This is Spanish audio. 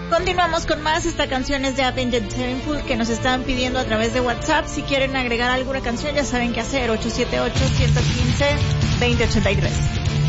Continuamos con más. Esta canción es de Avenged Sevenfold, que nos estaban pidiendo a través de WhatsApp. Si quieren agregar alguna canción, ya saben qué hacer. 878-115-2083.